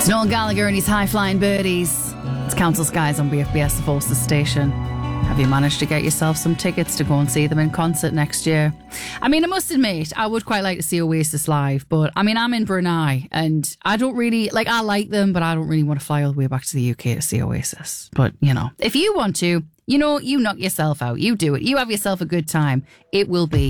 It's Noel Gallagher and his high-flying birdies. It's Council Skies on BFBS, the Forces station. Have you managed to get yourself some tickets to go and see them in concert next year? I mean, I must admit, I would quite like to see Oasis live, but I mean, I'm in Brunei and I don't really, I like them, but I don't really want to fly all the way back to the UK to see Oasis. But, if you want to, you knock yourself out. You do it. You have yourself a good time. It will be